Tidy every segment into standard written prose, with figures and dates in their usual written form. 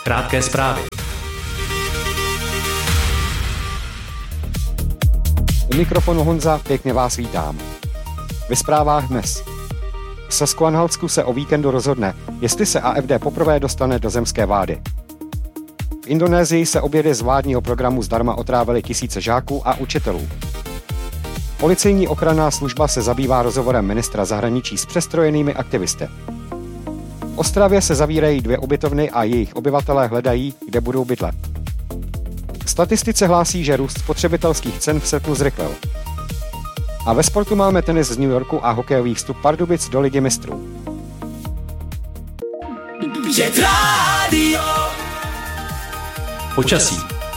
Krátké zprávy. U mikrofonu Honza, pěkně vás vítám. Ve zprávách dnes. V Sasko-Anhaltsku se o víkendu rozhodne, jestli se AfD poprvé dostane do zemské vlády. V Indonésii se obědy z vládního programu zdarma otrávily tisíce žáků a učitelů. Policejní ochranná služba se zabývá rozhovorem ministra zahraničí s přestrojenými aktivisty. V Ostravě se zavírají 2 ubytovny a jejich obyvatelé hledají, kde budou bydlet. Statistice hlásí, že růst spotřebitelských cen v srpnu zrychlil. A ve sportu máme tenis z New Yorku a hokejový vstup Pardubic do Ligy mistrů. Počasí.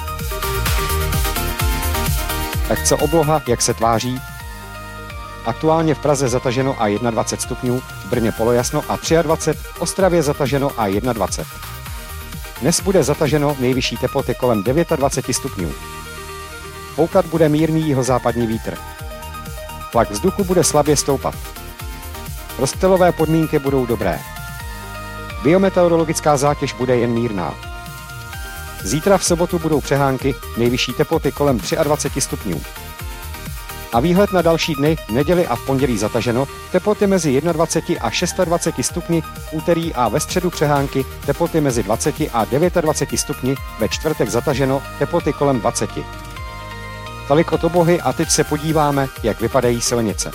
Tak co obloha, jak se tváří? Aktuálně v Praze zataženo a 21 stupňů, v Brně polojasno a 23, v Ostravě zataženo a 21. Dnes bude zataženo, nejvyšší teploty kolem 29 stupňů. Foukat bude mírný jihozápadní vítr. Tlak vzduchu bude slabě stoupat. Rozptylové podmínky budou dobré. Biometeorologická zátěž bude jen mírná. Zítra v sobotu budou přehánky, nejvyšší teploty kolem 23 stupňů. A výhled na další dny, v neděli a v pondělí zataženo, teploty mezi 21 a 26 stupni, v úterý a ve středu přehánky, teploty mezi 20 a 29 stupni, ve čtvrtek zataženo, teploty kolem 20. Tolik od oblohy a teď se podíváme, jak vypadají silnice.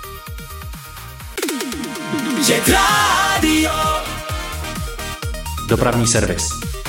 Dopravní servis.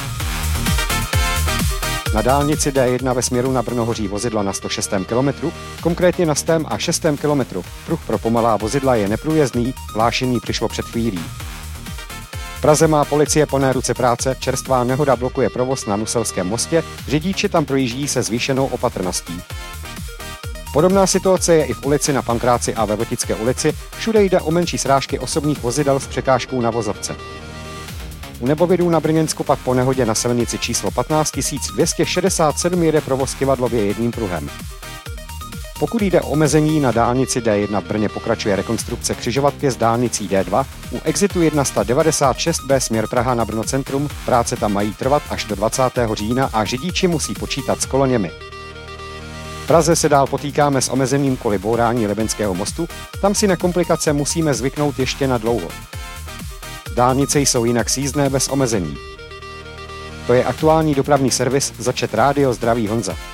Na dálnici D1 ve směru na Brno hoří vozidla na 106. kilometru, konkrétně na 100. a 6. kilometru. Pruh pro pomalá vozidla je neprůjezdný, hlášení přišlo před chvílí. V Praze má policie plné ruce práce, čerstvá nehoda blokuje provoz na Nuselském mostě, řidiči tam projíždí se zvýšenou opatrností. Podobná situace je i v ulici na Pankráci a ve Votické ulici, všude jde o menší srážky osobních vozidel s překážkou na vozovce. U Nebovidů na Brněnsku pak po nehodě na silnici číslo 15267 jede provoz kyvadlově jedním pruhem. Pokud jde o omezení, na dálnici D1 v Brně pokračuje rekonstrukce křižovatky s dálnicí D2, u exitu 196B směr Praha na Brno centrum, práce tam mají trvat až do 20. října a řidiči musí počítat s koloněmi. V Praze se dál potýkáme s omezením kvůli bourání Libeňského mostu, tam si na komplikace musíme zvyknout ještě na dlouho. Dálnice jsou jinak sjízdné bez omezení. To je aktuální dopravní servis za Chat Radio, zdraví Honza.